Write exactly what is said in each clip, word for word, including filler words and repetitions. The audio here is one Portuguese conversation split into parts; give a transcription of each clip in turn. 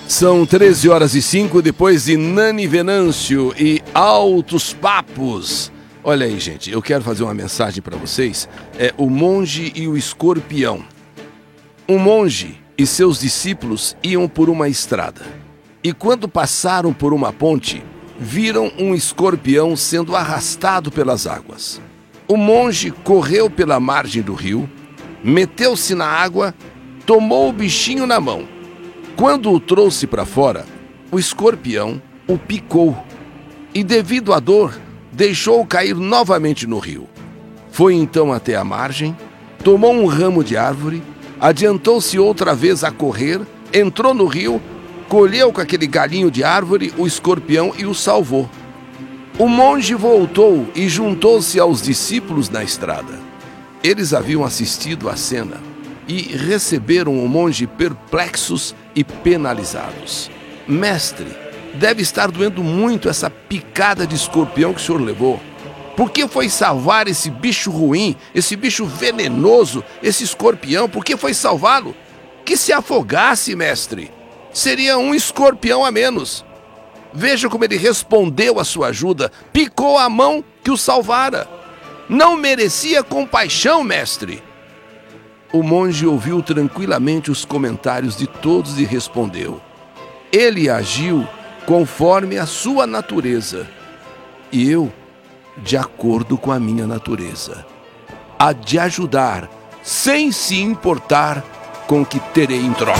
São treze horas e cinco, depois de Nani Venâncio e Altos Papos. Olha aí, gente, eu quero fazer uma mensagem para vocês. É o monge e o escorpião. Um monge e seus discípulos iam por uma estrada. E quando passaram por uma ponte, viram um escorpião sendo arrastado pelas águas. O monge correu pela margem do rio, meteu-se na água, tomou o bichinho na mão. Quando o trouxe para fora, o escorpião o picou e, devido à dor, deixou-o cair novamente no rio. Foi então até a margem, tomou um ramo de árvore, adiantou-se outra vez a correr, entrou no rio, colheu com aquele galinho de árvore o escorpião e o salvou. O monge voltou e juntou-se aos discípulos na estrada. Eles haviam assistido à cena e receberam o monge perplexos e penalizados. Mestre, deve estar doendo muito essa picada de escorpião que o senhor levou. Por que foi salvar esse bicho ruim, esse bicho venenoso, esse escorpião? Por que foi salvá-lo? Que se afogasse, mestre. Seria um escorpião a menos. Veja como ele respondeu à sua ajuda. Picou a mão que o salvara. Não merecia compaixão, mestre. O monge ouviu tranquilamente os comentários de todos e respondeu: ele agiu conforme a sua natureza, e eu, de acordo com a minha natureza, a de ajudar, sem se importar com o que terei em troca.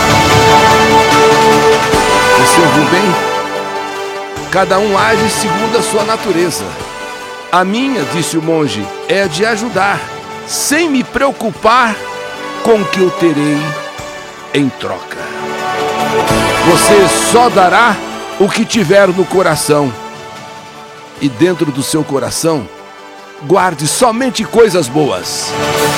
Você ouviu bem? Cada um age segundo a sua natureza. A minha, disse o monge, é a de ajudar, sem me preocupar com o que eu terei em troca. Você só dará o que tiver no coração. E dentro do seu coração, guarde somente coisas boas.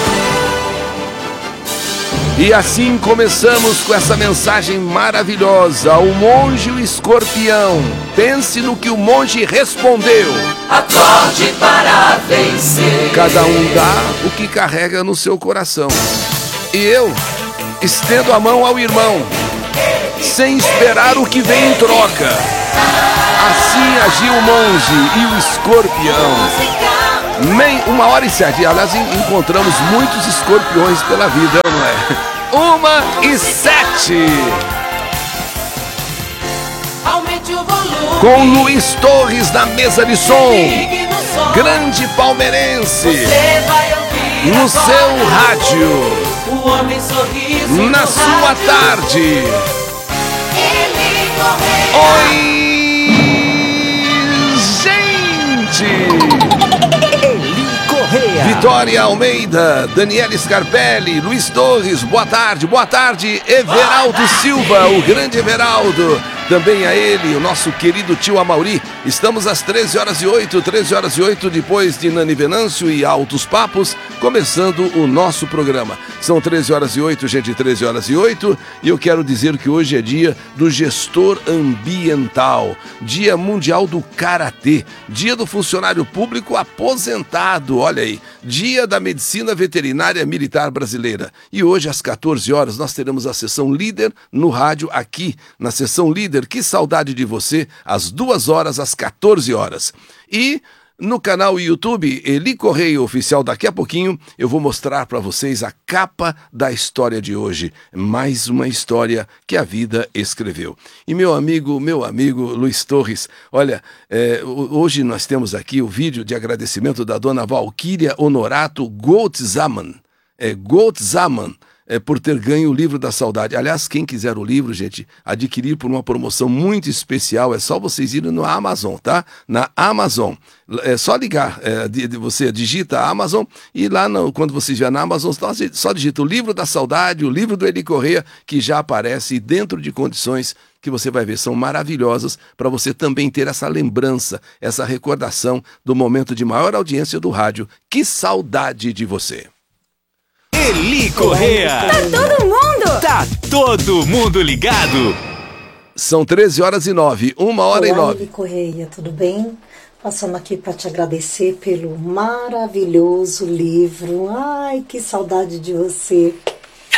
E assim começamos com essa mensagem maravilhosa. O monge e o escorpião. Pense no que o monge respondeu. Acorde para vencer. Cada um dá o que carrega no seu coração. E eu estendo a mão ao irmão, sem esperar o que vem em troca. Assim agiu o monge e o escorpião. Nem uma hora e sete. Aliás, encontramos muitos escorpiões pela vida, não é? Uma e sete. Aumente o volume. Com Luiz Torres na mesa de som. Grande palmeirense. Você vai ouvir no agora seu rádio. O homem sorriso na sua rádio. tarde. Ele correu. Oi, gente. Correia. Vitória Almeida, Daniela Scarpelli, Luiz Torres, boa tarde, boa tarde, Everaldo Silva, o grande Everaldo, também a ele, o nosso querido tio Amauri. Estamos às treze horas e oito, treze horas e oito, depois de Nani Venâncio e Altos Papos, começando o nosso programa. São treze horas e oito, gente, treze horas e oito, e eu quero dizer que hoje é dia do gestor ambiental, dia mundial do karatê, dia do funcionário público aposentado, olha aí, dia da medicina veterinária militar brasileira. E hoje às quatorze horas nós teremos a sessão líder no rádio aqui, na sessão líder. Que saudade de você, às duas horas, às quatorze horas. E no canal YouTube Eli Correia Oficial, daqui a pouquinho eu vou mostrar para vocês a capa da história de hoje. Mais uma história que a vida escreveu. E meu amigo, meu amigo Luiz Torres, olha, é, hoje nós temos aqui o vídeo de agradecimento da dona Valquíria Honorato Goltzaman. É, Goltzaman. É, por ter ganho o livro da saudade. Aliás, quem quiser o livro, gente, adquirir por uma promoção muito especial, é só vocês irem no Amazon, tá? Na Amazon. É só ligar, é, de, de, você digita a Amazon e lá no, quando você estiver na Amazon, só digita o livro da saudade, o livro do Eli Correia, que já aparece dentro de condições que você vai ver, são maravilhosas para você também ter essa lembrança, essa recordação do momento de maior audiência do rádio. Que saudade de você! Eli Correia. Tá todo mundo? Tá todo mundo ligado. São treze horas e nove, uma hora Olá, e nove. Eli Correia, tudo bem? Passando aqui para te agradecer pelo maravilhoso livro. Ai, que saudade de você.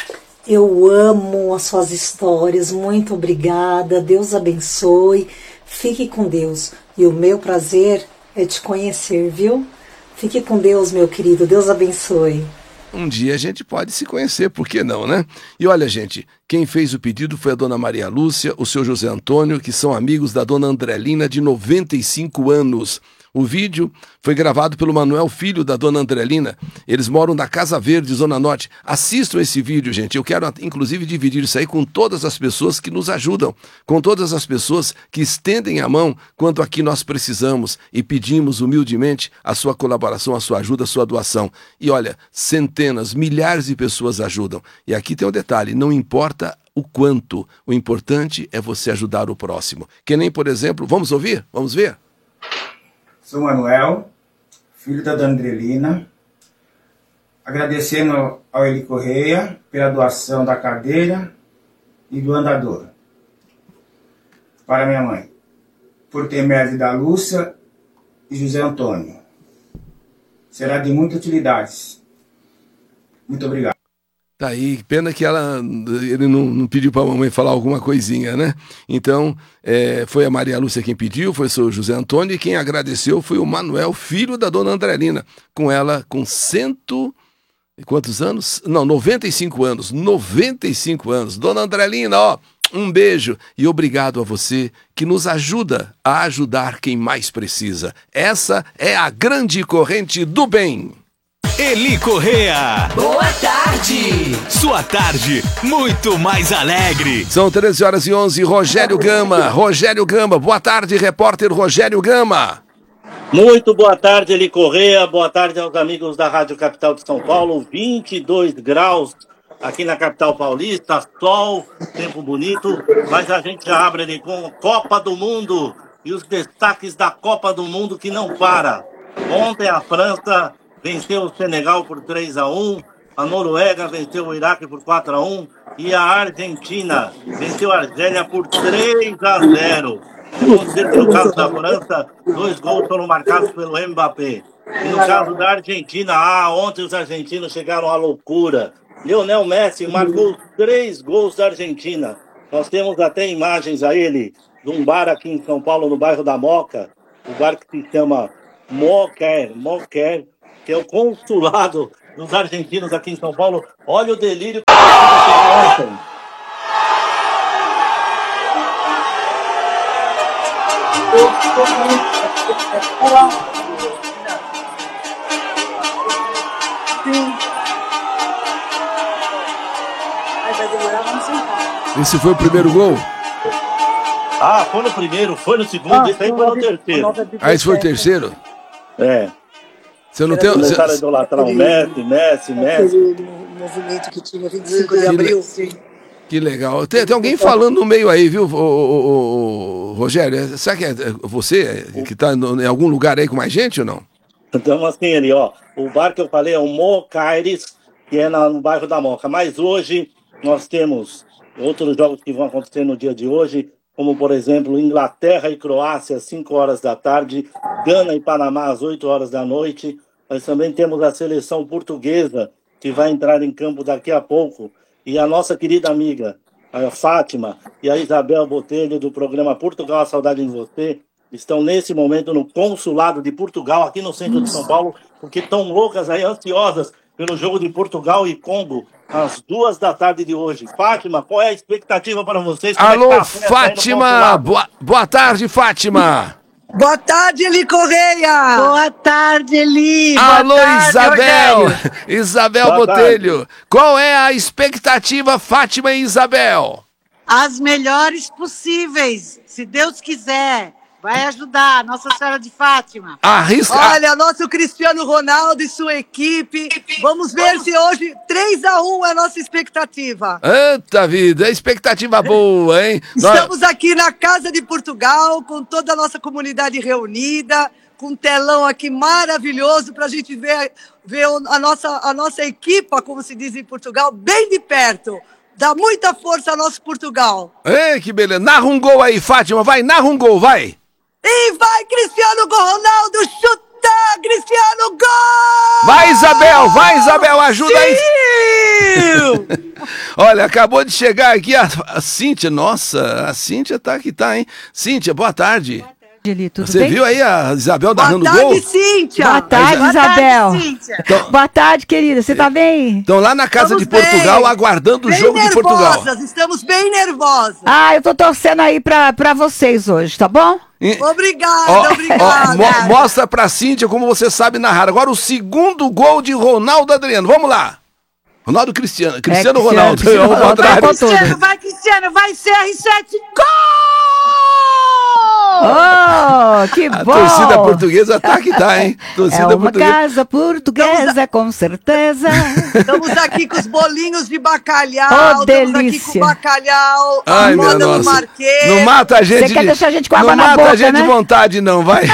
Eu amo as suas histórias. Muito obrigada. Deus abençoe. Fique com Deus. E o meu prazer é te conhecer, viu? Fique com Deus, meu querido. Deus abençoe. Um dia a gente pode se conhecer, por que não, né? E olha, gente, quem fez o pedido foi a dona Maria Lúcia, o seu José Antônio, que são amigos da dona Andrelina, de noventa e cinco anos. O vídeo foi gravado pelo Manuel, filho da dona Andrelina. Eles moram na Casa Verde, Zona Norte. Assistam esse vídeo, gente. Eu quero, inclusive, dividir isso aí com todas as pessoas que nos ajudam, com todas as pessoas que estendem a mão quando aqui nós precisamos e pedimos humildemente a sua colaboração, a sua ajuda, a sua doação. E olha, centenas, milhares de pessoas ajudam. E aqui tem um detalhe, não importa o quanto, o importante é você ajudar o próximo. Que nem, por exemplo, vamos ouvir? Vamos ver? Sou Manuel, filho da dona Andrelina, agradecendo ao Eli Correia pela doação da cadeira e do andador. Para minha mãe, por intermédio da Lúcia e José Antônio. Será de muita utilidade. Muito obrigado. Tá aí, pena que ela, ele não, não pediu para a mamãe falar alguma coisinha, né? Então, é, foi a Maria Lúcia quem pediu, foi o seu José Antônio, e quem agradeceu foi o Manuel, filho da dona Andrelina, com ela com cento... quantos anos? Não, noventa e cinco anos, noventa e cinco anos. Dona Andrelina, ó, um beijo e obrigado a você que nos ajuda a ajudar quem mais precisa. Essa é a grande corrente do bem. Eli Correia. Boa tarde. Sua tarde muito mais alegre. São treze horas e onze, Rogério Gama. Rogério Gama, boa tarde, repórter Rogério Gama. Muito boa tarde, Eli Correia. Boa tarde aos amigos da Rádio Capital de São Paulo. vinte e dois graus aqui na capital paulista, sol, tempo bonito, mas a gente já abre ali com Copa do Mundo e os destaques da Copa do Mundo que não para. Ontem a França venceu o Senegal por três a um, a Noruega venceu o Iraque por quatro a um e a Argentina venceu a Argélia por três a zero. No caso da França, dois gols foram marcados pelo Mbappé. E no caso da Argentina, ah, ontem os argentinos chegaram à loucura. Lionel Messi marcou três gols da Argentina. Nós temos até imagens a ele de um bar aqui em São Paulo, no bairro da Moca, o bar que se chama Moquer, Moquer, que é o consulado dos argentinos aqui em São Paulo. Olha o delírio que aconteceu ontem. Esse foi o primeiro gol? Ah, foi no primeiro, foi no segundo, ah, esse aí foi no terceiro. Ah, esse foi o terceiro? É. Você não tem... Começaram a idolatrar o Messi, Messi, Messi. O movimento que tinha vinte e cinco de abril. Que legal. Tem, tem alguém falando no meio aí, viu, o, o, o, Rogério? Será que é você que está em algum lugar aí com mais gente ou não? Então, assim, ali, ó, o bar que eu falei é o Mocaires, que é na, no bairro da Moca. Mas hoje nós temos outros jogos que vão acontecer no dia de hoje, como, por exemplo, Inglaterra e Croácia, às cinco horas da tarde, Gana e Panamá, às oito horas da noite. Nós também temos a seleção portuguesa, que vai entrar em campo daqui a pouco, e a nossa querida amiga, a Fátima, e a Isabel Botelho, do programa Portugal, a Saudade em Você, estão nesse momento no consulado de Portugal, aqui no centro de São Paulo, porque estão loucas aí, ansiosas pelo jogo de Portugal e Congo, às duas da tarde de hoje. Fátima, qual é a expectativa para vocês? Como Alô, é tá Fátima! Boa, boa tarde, Fátima! Boa tarde, Eli Correia! Boa tarde, Eli! Alô, Boa tarde, Isabel! Rogério. Isabel Boa Botelho! tarde. Qual é a expectativa, Fátima e Isabel? As melhores possíveis, se Deus quiser. Vai ajudar, Nossa Senhora de Fátima. Arrisca... Olha, nosso Cristiano Ronaldo e sua equipe. Vamos ver se hoje três a um é a nossa expectativa. Eita vida, expectativa boa, hein? Estamos aqui na Casa de Portugal, com toda a nossa comunidade reunida, com um telão aqui maravilhoso para a gente ver, ver a, nossa, a nossa equipa, como se diz em Portugal, bem de perto. Dá muita força ao nosso Portugal. Ei, que beleza. Narra um gol aí, Fátima, vai, narra um gol, vai. E vai, Cristiano Ronaldo, chuta, Cristiano, gol! Vai, Isabel, vai, Isabel, ajuda aí. Brasil! Olha, acabou de chegar aqui a, a Cíntia. Nossa, a Cíntia tá aqui, tá, hein? Cíntia, boa tarde. Boa tarde, Eli, tudo Você bem? viu aí a Isabel Boa narrando tarde, gol? Cíntia! Boa tarde, Boa Isabel. tarde, Cíntia. Então- Boa tarde, querida. Você tá bem? Estão lá na casa Estamos de Portugal bem. aguardando o Bem jogo de Portugal. nervosas, estamos bem nervosas. Ah, eu tô torcendo aí pra, pra vocês hoje, tá bom? E- Obrigada, Ó, obrigada. ó, mo- mostra pra Cíntia como você sabe narrar. Agora o segundo gol de Ronaldo Adriano. Vamos lá. Ronaldo Cristiano. Cristiano, Cristiano, Ronaldo. Cristiano É o Ronaldo. contrário. Vai, Cristiano, vai, Cristiano, vai, C R sete, gol! Oh, que A bom! torcida portuguesa tá que tá, hein? Torcida É uma portuguesa. casa portuguesa, com certeza. Estamos aqui com os bolinhos de bacalhau. Oh, estamos aqui delícia. com o bacalhau, Ai, a minha moda do nossa. Marquês. Não mata a gente. Você quer de- deixar a gente com água não na mata a boca, gente né? de vontade, não, vai.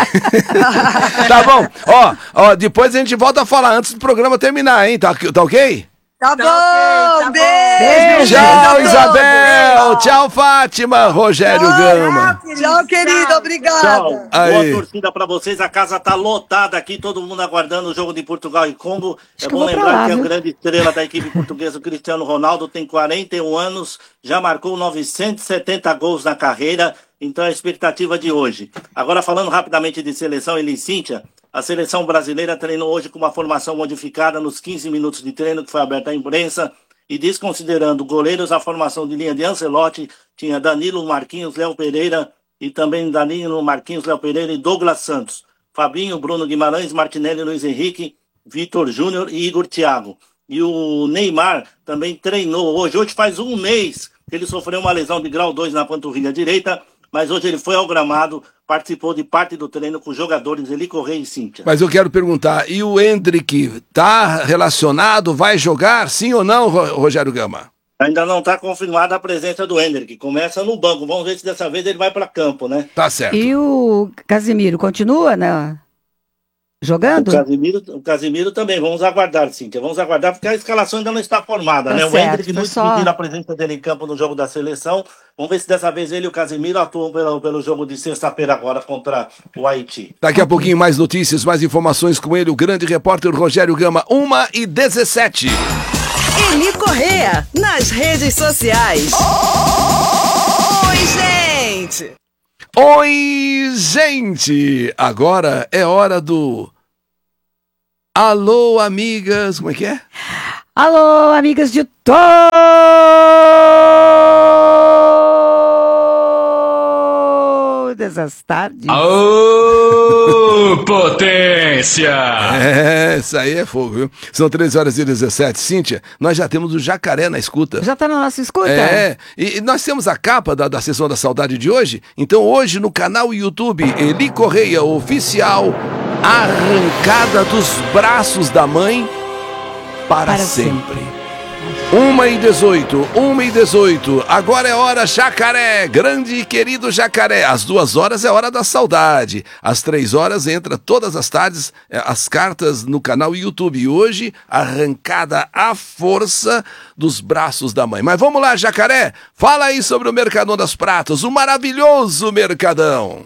Tá bom. Ó, ó, depois a gente volta a falar antes do programa terminar, hein? Tá, tá ok? Tá bom, ok, tá bom. beijo. Beijo. Tchau, beijo. Isabel. Tchau, Fátima. Rogério Gama. Tchau, querido, obrigada. Tchau. Aí. Boa torcida pra vocês. A casa tá lotada aqui, todo mundo aguardando o jogo de Portugal e Congo. Acho é que eu bom vou pra lembrar lá, que a viu? grande estrela da equipe portuguesa, o Cristiano Ronaldo, tem quarenta e um anos, já marcou novecentos e setenta gols na carreira, então é a expectativa de hoje. Agora, falando rapidamente de seleção, Eli e Cíntia, a seleção brasileira treinou hoje com uma formação modificada nos quinze minutos de treino que foi aberta à imprensa. E desconsiderando goleiros, a formação de linha de Ancelotti tinha Danilo, Marquinhos, Léo Pereira e também Danilo, Marquinhos, Léo Pereira e Douglas Santos. Fabinho, Bruno Guimarães, Martinelli, Luiz Henrique, Vitor Júnior e Igor Thiago. E o Neymar também treinou hoje. Hoje faz um mês que ele sofreu uma lesão de grau dois na panturrilha direita, mas hoje ele foi ao gramado, participou de parte do treino com os jogadores Eli Correia e Cíntia. Mas eu quero perguntar, e o Endrick tá relacionado, vai jogar, sim ou não, Ro- Rogério Gama? Ainda não está confirmada a presença do Hendrick. Começa no banco. Vamos ver se dessa vez ele vai para campo, né? Tá certo. E o Casimiro continua, né? O Jogando? Casimiro, o Casimiro também. Vamos aguardar, Cíntia. Vamos aguardar porque a escalação ainda não está formada, Tá né? O certo, Hendrick foi não só- pediu a presença dele em campo no jogo da seleção. Vamos ver se dessa vez ele e o Casimiro atuam pelo, pelo jogo de sexta-feira agora contra o Haiti. Daqui a pouquinho mais notícias, mais informações com ele, o grande repórter Rogério Gama, uma e dezessete. Eli Correia, nas redes sociais. Oi, gente! Oi, gente! Agora é hora do... Alô, amigas, como é que é? Alô, amigas de todas as tardes. Ô, potência! É, isso aí é fogo, viu? São treze horas e dezessete. Cíntia, nós já temos o Jacaré na escuta. Já tá na nossa escuta? É, e, e nós temos a capa da, da sessão da saudade de hoje. Então hoje no canal YouTube Eli Correia Oficial, arrancada dos braços da mãe para, Para sempre. sempre. Uma e dezoito, uma e dezoito. Agora é hora Jacaré, grande e querido Jacaré. Às duas horas é hora da saudade. Às três horas entra todas as tardes eh, as cartas no canal YouTube. E hoje, arrancada à força dos braços da mãe. Mas vamos lá, Jacaré. Fala aí sobre o Mercadão das Pratas, o maravilhoso Mercadão.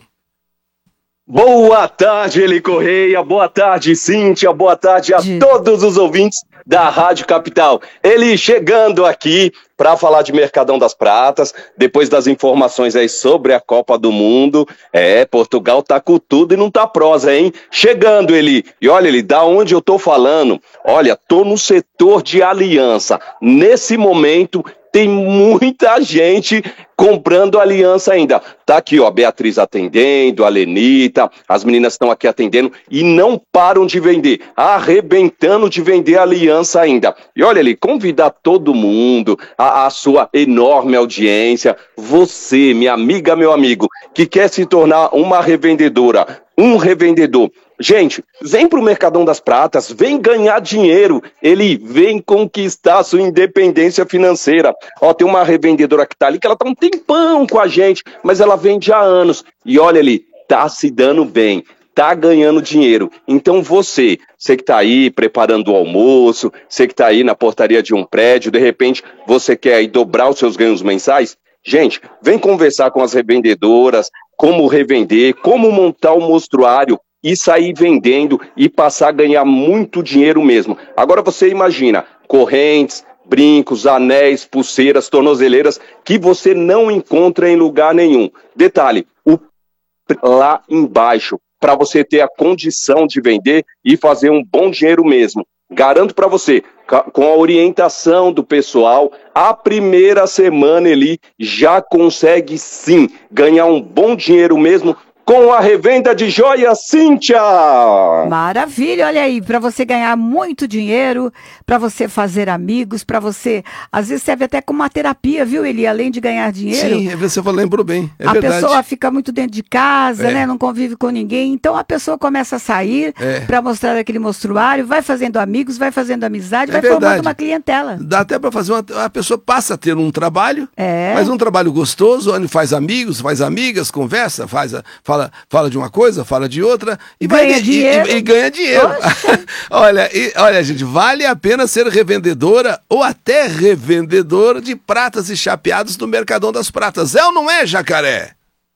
Boa tarde, Eli Correia, boa tarde, Cíntia, boa tarde a De- todos os ouvintes da Rádio Capital. Ele chegando aqui para falar de Mercadão das Pratas, depois das informações aí sobre a Copa do Mundo. É, Portugal tá com tudo e não tá prosa, hein? Chegando, Eli. E olha, Eli, da onde eu tô falando? Olha, tô no setor de aliança. Nesse momento, tem muita gente comprando aliança ainda. Tá aqui, ó, Beatriz atendendo, a Lenita, as meninas estão aqui atendendo e não param de vender, arrebentando de vender aliança ainda. E olha ali, convidar todo mundo, a, a sua enorme audiência, você, minha amiga, meu amigo, que quer se tornar uma revendedora, um revendedor. Gente, vem pro Mercadão das Pratas, vem ganhar dinheiro, ele vem conquistar a sua independência financeira. Ó, tem uma revendedora que tá ali, que ela tá um tempão com a gente, mas ela vende há anos. E olha ali, tá se dando bem, tá ganhando dinheiro. Então você, você que tá aí preparando o almoço, você que tá aí na portaria de um prédio, de repente você quer aí dobrar os seus ganhos mensais, gente, vem conversar com as revendedoras, como revender, como montar o mostruário, e sair vendendo e passar a ganhar muito dinheiro mesmo. Agora você imagina, correntes, brincos, anéis, pulseiras, tornozeleiras, que você não encontra em lugar nenhum. Detalhe, o lá embaixo, para você ter a condição de vender e fazer um bom dinheiro mesmo. Garanto para você, com a orientação do pessoal, a primeira semana ele já consegue sim ganhar um bom dinheiro mesmo com a revenda de joias Cíntia. Maravilha, olha aí, para você ganhar muito dinheiro, para você fazer amigos, para você, às vezes serve até como uma terapia, viu, Eli? Além de ganhar dinheiro. Sim, você lembrou bem, é a verdade. A pessoa fica muito dentro de casa, é. né? Não convive com ninguém, então a pessoa começa a sair é. para mostrar aquele mostruário, vai fazendo amigos, vai fazendo amizade, é vai verdade. formando uma clientela. Dá até para fazer uma, a pessoa passa a ter um trabalho, é. mas um trabalho gostoso, onde faz amigos, faz amigas, conversa, faz a, fala, fala de uma coisa, fala de outra e ganha vai, dinheiro. E, e, e ganha dinheiro. olha, e, olha, gente, vale a pena ser revendedora ou até revendedor de pratas e chapeados no Mercadão das Pratas. É ou não é, Jacaré?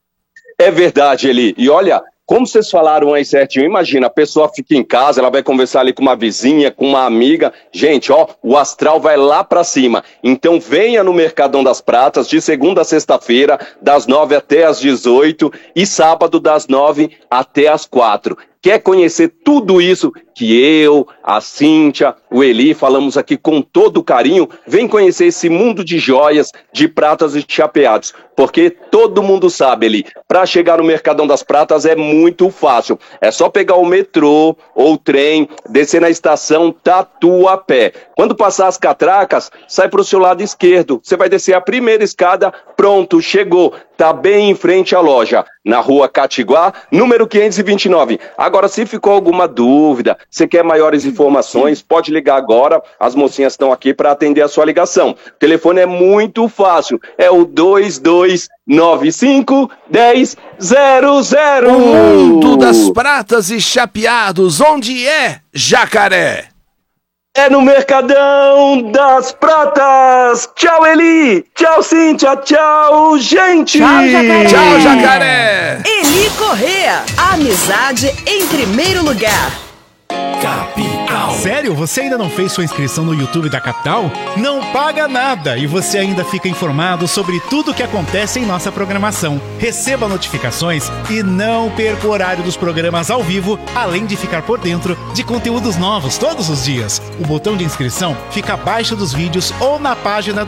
É verdade, Eli. E olha, como vocês falaram aí certinho, imagina, a pessoa fica em casa, ela vai conversar ali com uma vizinha, com uma amiga. Gente, ó, o astral vai lá pra cima. Então venha no Mercadão das Pratas, de segunda a sexta-feira, das nove até as dezoito e sábado das nove até as quatro. Quer conhecer tudo isso que eu, a Cíntia, o Eli falamos aqui com todo carinho? Vem conhecer esse mundo de joias, de pratas e chapeados. Porque todo mundo sabe, Eli, para chegar no Mercadão das Pratas é muito fácil. É só pegar o metrô ou o trem, descer na estação Tatuapé. Quando passar as catracas, sai para o seu lado esquerdo. Você vai descer a primeira escada, pronto, chegou. Tá bem em frente à loja, na rua Catiguá, número quinhentos e vinte e nove. Agora, se ficou alguma dúvida, você quer maiores informações, pode ligar agora. As mocinhas estão aqui para atender a sua ligação. O telefone é muito fácil, é o dois dois nove cinco, dez zero zero. O mundo das pratas e chapeados, onde é, Jacaré? É no Mercadão das Pratas. Tchau, Eli. Tchau, Cíntia. Tchau, gente. Tchau, Jacaré. Tchau, Jacaré. Eli Correa. Amizade em primeiro lugar. Capital. Sério? Você ainda não fez sua inscrição no YouTube da Capital? Não paga nada e você ainda fica informado sobre tudo o que acontece em nossa programação. Receba notificações e não perca o horário dos programas ao vivo, além de ficar por dentro de conteúdos novos todos os dias. O botão de inscrição fica abaixo dos vídeos ou na página